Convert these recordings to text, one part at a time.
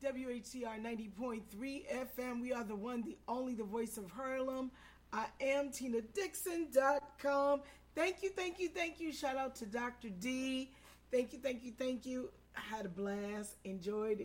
WHCR 90.3 FM. We are the one, the only, the voice of Harlem. I am TinaDixon.com. Thank you. Shout out to Dr. D. Thank you. I had a blast. Enjoyed.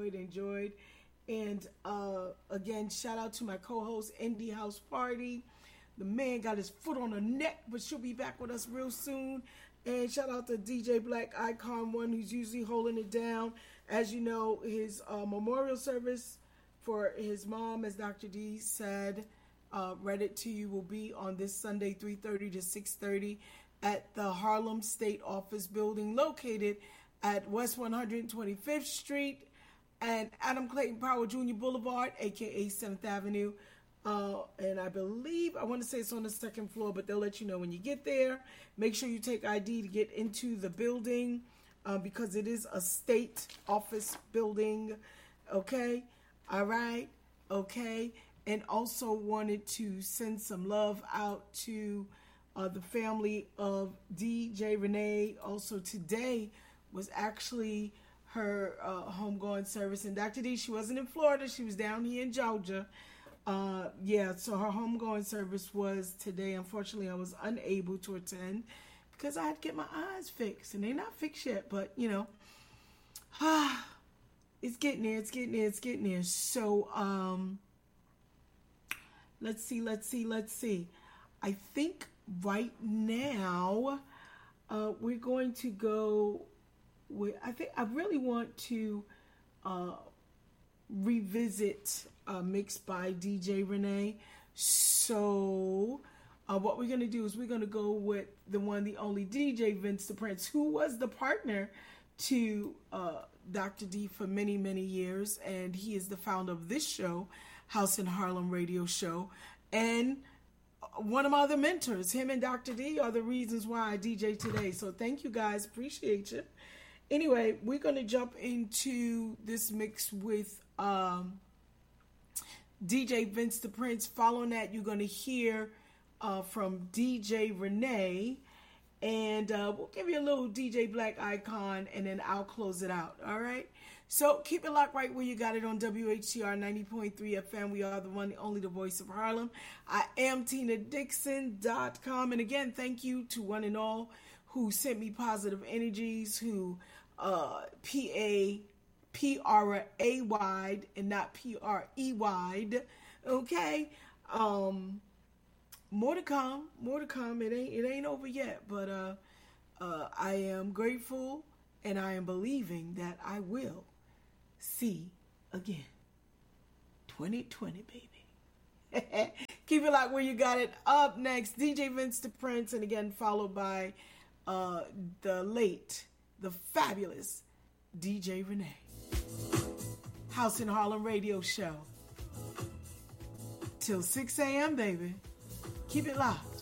And again, shout out to my co-host, Indie House Party. The man got his foot on the neck, but she'll be back with us real soon. And shout out to DJ Black Icon One, who's usually holding it down. As you know, his memorial service for his mom, as Dr. D said, read it to you, will be on this Sunday, 3:30 to 6:30 at the Harlem State Office Building, located at West 125th Street and Adam Clayton Powell Jr. Boulevard, a.k.a. 7th Avenue. And I believe, I want to say it's on the second floor, but they'll let you know when you get there. Make sure you take ID to get into the building, because it is a state office building. Okay? All right? Okay? And also wanted to send some love out to the family of DJ Renee. Also today was actually her homegoing service. And Dr. D, she wasn't in Florida. She was down here in Georgia. So her homegoing service was today. Unfortunately, I was unable to attend because I had to get my eyes fixed, and they're not fixed yet, but you know, it's getting there. So, let's see. I think right now, we're going to go with, I really want to, revisit mix by DJ Renee. So what we're going to do is we're going to go with the one, the only DJ Vince the Prince, who was the partner to Dr. D for many, many years. And he is the founder of this show, House in Harlem Radio Show. And one of my other mentors, him and Dr. D, are the reasons why I DJ today. So thank you guys. Appreciate you. Anyway, we're going to jump into this mix with DJ Vince the Prince. Following that, you're going to hear from DJ Renee. And we'll give you a little DJ Black Icon, and then I'll close it out. All right? So keep it locked right where you got it on WHCR 90.3 FM. We are the one, the only, the voice of Harlem. I am TinaDixon.com. And again, thank you to one and all who sent me positive energies, who P-R-A-wide and not P-R-E-wide. Okay? More to come. It ain't over yet, but I am grateful and I am believing that I will see again. 2020, baby. Keep it locked where you got it. Up next, DJ Vince the Prince, and again followed by the late, the fabulous DJ Renee. House in Harlem Radio Show. Till 6 a.m., baby. Keep it locked.